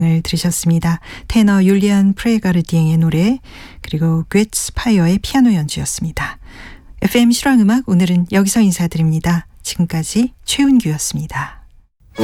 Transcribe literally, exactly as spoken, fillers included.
을 들으셨습니다. 테너 율리안 프레가르디eng의 노래 그리고 괴츠 파이어의 피아노 연주였습니다. 에프엠 실황음악 오늘은 여기서 인사드립니다. 지금까지 최은규였습니다.